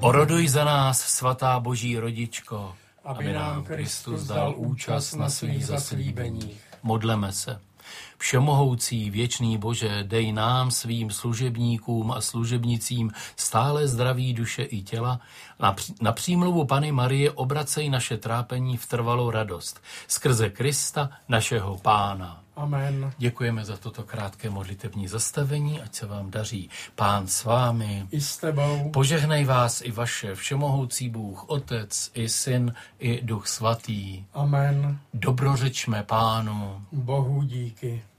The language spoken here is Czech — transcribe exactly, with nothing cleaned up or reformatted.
Oroduj za nás, svatá Boží rodičko, aby nám Kristus dal účast na svých zaslíbeních. Modleme se. Všemohoucí věčný Bože, dej nám, svým služebníkům a služebnicím stále zdraví duše i těla. Na, na přímluvu Panny Marie obracej naše trápení v trvalou radost. Skrze Krista, našeho Pána. Amen. Děkujeme za toto krátké modlitevní zastavení, ať se vám daří. Pán s vámi. I s tebou. Požehnej vás i vaše všemohoucí Bůh, Otec i Syn i Duch Svatý. Amen. Dobrořečme Pánu. Bohu díky.